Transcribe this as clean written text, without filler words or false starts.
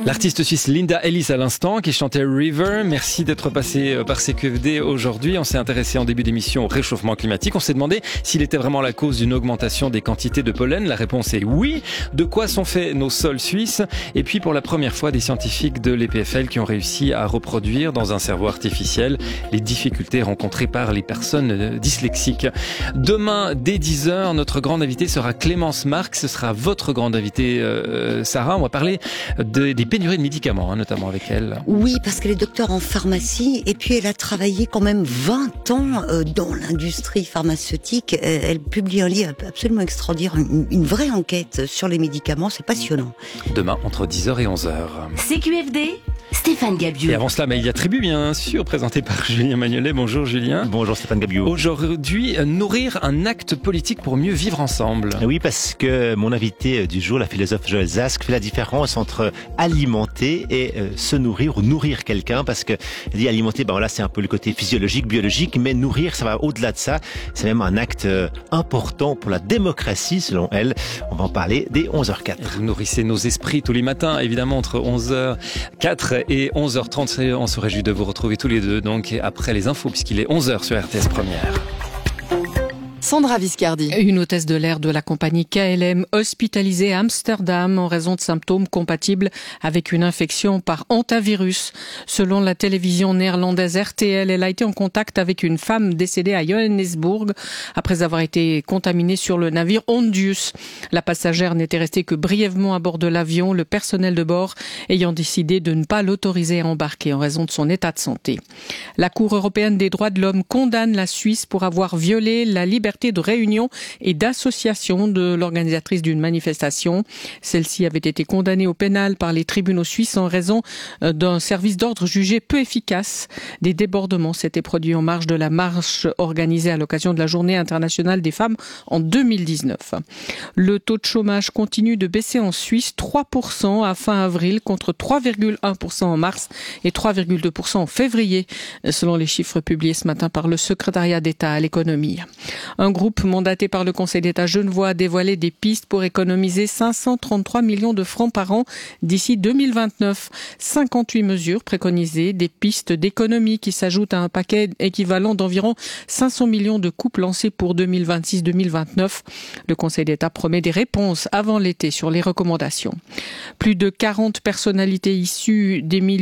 L'artiste suisse Linda Ellis à l'instant qui chantait River. Merci d'être passé par CQFD aujourd'hui. On s'est intéressé en début d'émission au réchauffement climatique. On s'est demandé s'il était vraiment la cause d'une augmentation des quantités de pollen. La réponse est oui. De quoi sont faits nos sols suisses? Et puis pour la première fois, des scientifiques de l'EPFL qui ont réussi à reproduire dans un cerveau artificiel les difficultés rencontrées par les personnes dyslexiques. Demain, dès 10h, notre grande invitée sera Clémence Marx. Ce sera votre grande invitée, Sarah. On va parler des pénuries de médicaments, notamment avec elle. Oui, parce qu'elle est docteur en pharmacie et puis elle a travaillé quand même 20 ans dans l'industrie pharmaceutique. Elle publie un livre absolument extraordinaire, une vraie enquête sur les médicaments, c'est passionnant. Demain, entre 10h et 11h. CQFD, Stéphane Gabiou. Et avant cela, il y a Tribu, bien sûr, présenté par Julien Magnolet. Bonjour Julien. Bonjour Stéphane Gabiou. Aujourd'hui, nourrir un acte politique pour mieux vivre ensemble. Oui, parce que mon invité du jour, la philosophe Joëlle Zask, fait la différence entre alimenter et se nourrir ou nourrir quelqu'un, parce que elle dit alimenter, là c'est un peu le côté physiologique, biologique, mais nourrir, ça va au-delà de ça. C'est même un acte important pour la démocratie, selon elle. On va en parler dès 11h04. Et vous nourrissez nos esprits tous les matins, évidemment, entre 11h04 et 11h30. On se réjouit de vous retrouver tous les deux, donc après les infos, puisqu'il est 11h sur RTS Première. Sandra Viscardi. Une hôtesse de l'air de la compagnie KLM hospitalisée à Amsterdam en raison de symptômes compatibles avec une infection par hantavirus. Selon la télévision néerlandaise RTL, elle a été en contact avec une femme décédée à Johannesburg après avoir été contaminée sur le navire Hondius. La passagère n'était restée que brièvement à bord de l'avion, le personnel de bord ayant décidé de ne pas l'autoriser à embarquer en raison de son état de santé. La Cour européenne des droits de l'homme condamne la Suisse pour avoir violé la liberté de réunion et d'association de l'organisatrice d'une manifestation. Celle-ci avait été condamnée au pénal par les tribunaux suisses en raison d'un service d'ordre jugé peu efficace. Des débordements s'étaient produits en marge de la marche organisée à l'occasion de la Journée internationale des femmes en 2019. Le taux de chômage continue de baisser en Suisse, 3% à fin avril contre 3,1% en mars et 3,2% en février, selon les chiffres publiés ce matin par le secrétariat d'État à l'économie. Un groupe mandaté par le Conseil d'État genevois a dévoilé des pistes pour économiser 533 millions de francs par an d'ici 2029. 58 mesures préconisées, des pistes d'économie qui s'ajoutent à un paquet équivalent d'environ 500 millions de coupes lancés pour 2026-2029. Le Conseil d'État promet des réponses avant l'été sur les recommandations. Plus de 40 personnalités issues des milieux